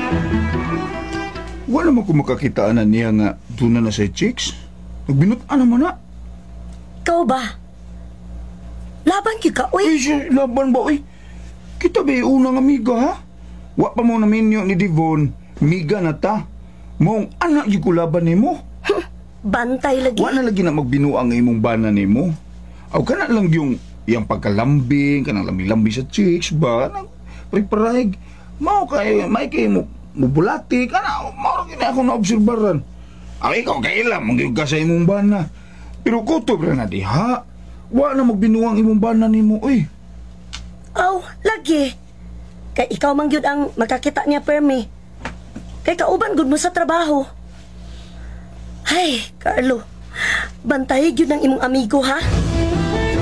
Wala mo ko makakitaan na niya nga doon na sa chicks. Nagbinutan naman na. Ikaw ba? Laban gyud ka, uy. Uy, siya, laban ba, uy? Kita ba unang amiga, ha? Wa pa mo na minyo ni Devon. Miga na ta. Mong anak yung kulaban ni mo. Bantay lagi. Wa na lagi na magbinuang imong bana ni mo. Aw, kana lang yung pagkalambing, kanang lambi-lambi sa chicks ba? Parig-parag. Mao kay, may kay mo mubulati, kana, mao rin ako na-obserbaran. Ay, ikaw kailan, mangyog ka sa imong bana. Pero kutob na diha. Wa na magbinuang imong bana ni mo, uy. Aw, lagi. Kay ikaw man gyud ang makakita niya permi. Kay kauban gud mo sa trabaho. Ay, Carlo. Bantay gyud ang imong amigo, ha?